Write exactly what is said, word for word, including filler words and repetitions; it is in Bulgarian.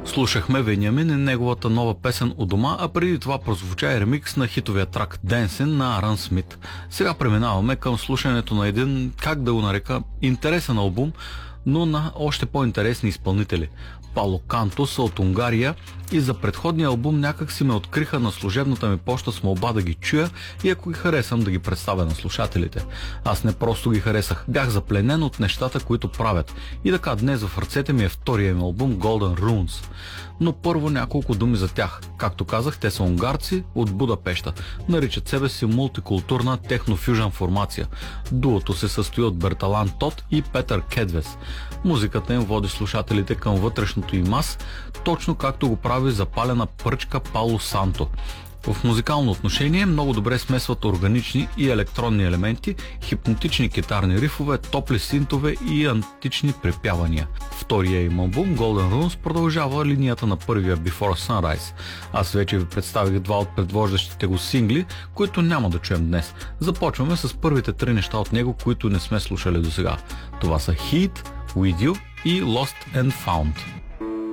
Слушахме Вениамин и неговата нова песен "У дома", а преди това прозвуча и ремикс на хитовия трак "Dancing" на Аран Смит. Сега преминаваме към слушането на един, как да го нарека, интересен албум, но на още по-интересни изпълнители. Пало Канто са от Унгария и за предходния албум някак си ме откриха на служебната ми поща с молба да ги чуя и ако ги харесам да ги представя на слушателите. Аз не просто ги харесах, бях запленен от нещата, които правят. И така днес в ръцете ми е втория им албум Golden Runes. Но първо няколко думи за тях. Както казах, те са унгарци от Будапеща. Наричат себе си мултикултурна технофюжън формация. Дуото се състои от Берталан Тот и Петър Кедвес. Музиката им води слушателите към вътрешното им аз, точно както го прави запалена пръчка Пало Санто. В музикално отношение много добре смесват органични и електронни елементи, хипнотични китарни рифове, топли синтове и антични припявания. Втория им албум Golden Runes продължава линията на първия Before Sunrise. Аз вече ви представих два от предвождащите го сингли, които няма да чуем днес. Започваме с първите три неща от него, които не сме слушали досега. Това са Heat, With You и Lost and Found.